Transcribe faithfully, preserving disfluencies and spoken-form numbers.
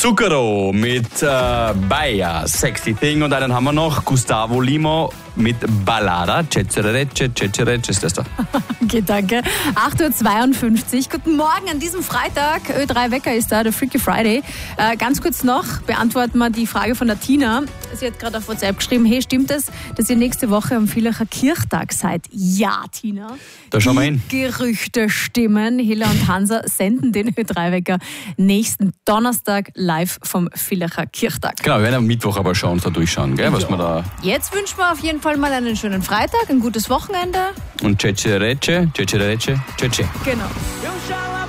Zucchero mit äh, Baia, Sexy Thing. Und einen haben wir noch, Gustavo Limo mit Ballada, Cecerecce, Cecerecce ist das da. Okay, danke. acht Uhr zweiundfünfzig. Guten Morgen an diesem Freitag. Ö drei Wecker ist da, der Freaky Friday. Äh, ganz kurz noch beantworten wir die Frage von der Tina. Sie hat gerade auf WhatsApp geschrieben, hey, stimmt es, dass ihr nächste Woche am Villacher Kirchtag seid? Ja, Tina. Da schauen wir hin. Gerüchte stimmen. Hilla und Hansa senden den Ö drei Wecker nächsten Donnerstag live vom Villacher Kirchtag. Genau, wir werden am Mittwoch aber schauen, da durchschauen, gell, was Ja. wir da... Jetzt wünschen wir auf jeden Fall mal einen schönen Freitag, ein gutes Wochenende. Und Cecerecce, Cecerecce, Cece. Genau.